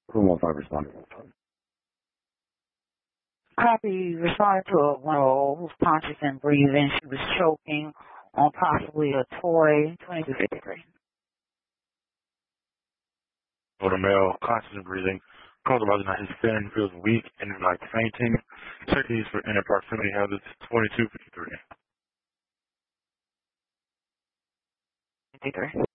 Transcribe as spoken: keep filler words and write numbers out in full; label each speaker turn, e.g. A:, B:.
A: Who wants I responded?
B: Copy responded to a woman who was conscious and breathing. She was choking on possibly a toy. twenty-two fifty-three.
C: For the male, conscious and breathing, caused by the his fin feels weak and like fainting. Check these for inner proximity hazards. twenty-two fifty-three.
B: fifty-three.